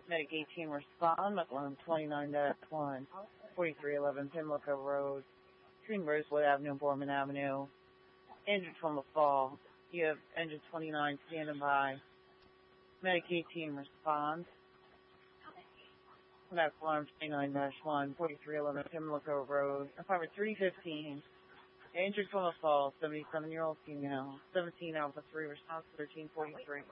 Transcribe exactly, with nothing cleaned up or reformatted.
Medicaid team respond, McLaren twenty-nine dash one, forty-three eleven Pimlico Road, between Rosewood Avenue and Borman Avenue. Injured from a fall. You have engine twenty-nine standing by. Medicaid team responds. That's alarm twenty-nine dash one, forty-three eleven Pimlico Road, apartment three fifteen. Injured from a fall, seventy-seven-year-old female, seventeen Alpha three, response thirteen forty-three.